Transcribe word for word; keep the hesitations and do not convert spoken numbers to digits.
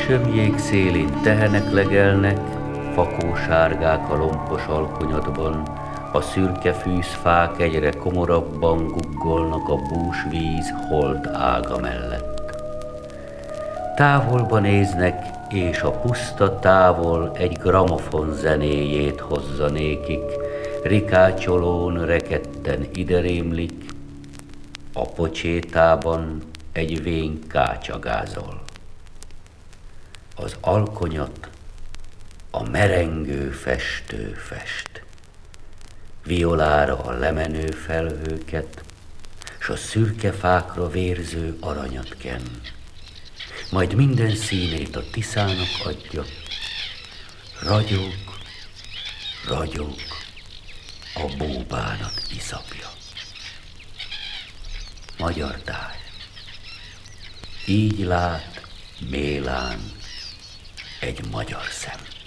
Csömjék szélén tehenek legelnek, fakósárgák a lompos alkonyatban, a szürke fűzfák egyre komorabban guggolnak a bús víz holt ága mellett. Távolba néznek, és a puszta távol egy gramofon zenéjét hozza nékik, rikácsolón rekedten iderémlik, a pocsétában egy vén kácsagázol. Az alkonyat a merengő festő fest, violára a lemenő felhőket, s a szürke fákra vérző aranyat ken, majd minden színét a Tiszának adja. Ragyog, ragyog a búbánat iszapja. Magyar táj. Így lát Mélán egy magyar szem.